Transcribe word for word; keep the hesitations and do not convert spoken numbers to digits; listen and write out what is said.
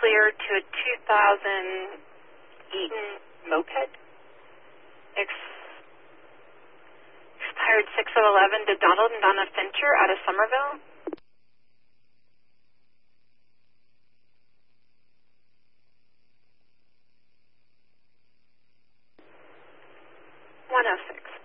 earlier to a two thousand Eaton moped. Ex- expired six of eleven to Donald and Donna Fincher out of Somerville. one oh six.